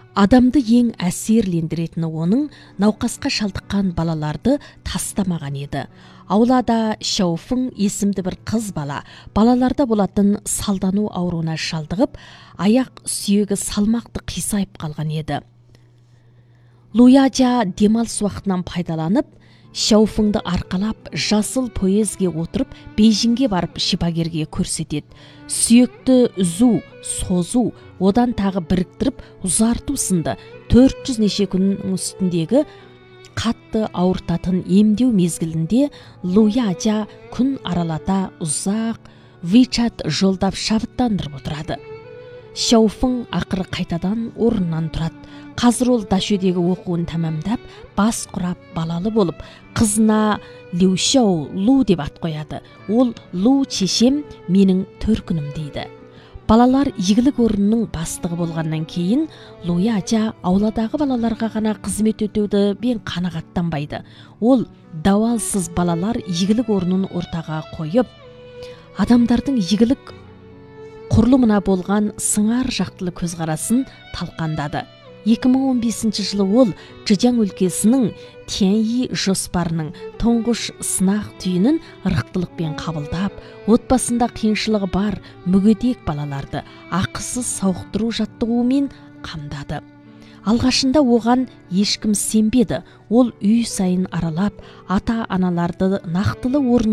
Адамды ең әсерлендіретіні оның науқасқа шалдыққан балаларды тастамаған еді. Аулада Шауфың есімді бір қыз балаларда болатын салдану ауруына шалдығып, аяқ сүйегі салмақты қисайып қалған еді. Луяжа демалыс уақытынан пайдаланып, Шауфыңды арқалап, жасыл поезге отырып, Бейжіңге барып шипагерге көрсетеді. Сүйекті үзу, созу, одан тағы біріктіріп, ұзарту сынды 400 неше күннің үстіндегі қатты ауыртатын емдеу мезгілінде Луяжа күн аралата ұзақ WeChat жолдап шабыттандырып отырады. Шауфың ақыры қайтадан орнынан тұрады. Қазір ол дашөдегі оқуын тәмамдап, бас құрап балалы болып, қызына Лю Лу деп ат қояды. Ол Лу шешем менің төркінім дейді. Балалар игілік орнының бастығы болғаннан кейін, Луяжа ауладағы балаларға ғана қызмет өтеуді бен қанағаттанбайды. Ол дауалсыз балалар игілік орнын ортаға қойып, адамдардың игілік құрылымына болған сыңар жақтылы көзқарасын талқандады. 2015 жылы ол Чжэцзян өлкесінің Тяньи жоспарының тұңғыш сынақ түйінін ырықтылықпен қабылдап, отбасында қиыншылығы бар мүгедек балаларды ақысыз сауықтыру жаттығуымен қамдады. Алғашында оған ешкім сенбеді. Ол үй сайын аралап, ата-аналарды нақтылы орын